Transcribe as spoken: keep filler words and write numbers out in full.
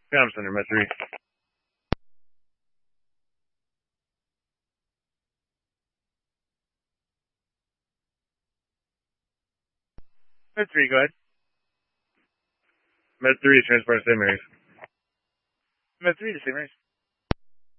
Comm Center, Med three. Med three, go ahead. Med three, transport to Saint Mary's. Med three to Saint Mary's.